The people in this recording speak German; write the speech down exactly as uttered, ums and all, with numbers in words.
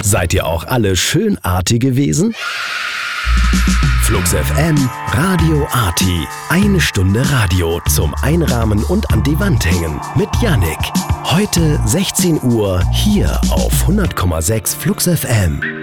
Seid ihr auch alle schön Artige Wesen? Flux F M, Radio Arti. Eine Stunde Radio zum Einrahmen und an die Wand hängen mit Yannick. Heute sechzehn Uhr hier auf hundert Komma sechs Flux F M.